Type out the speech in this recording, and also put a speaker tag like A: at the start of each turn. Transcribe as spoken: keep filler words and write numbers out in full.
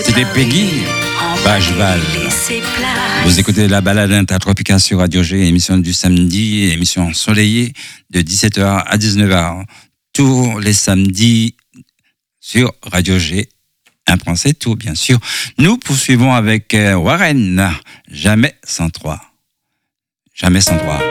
A: C'était Peggy Bacheval. Vous écoutez la balade Intertropica sur Radio G, émission du samedi, émission ensoleillée de dix-sept heures à dix-neuf heures. Tous les samedis sur Radio G. Un point c'est tout, bien sûr. Nous poursuivons avec Warren. Jamais sans toi. Jamais sans toi.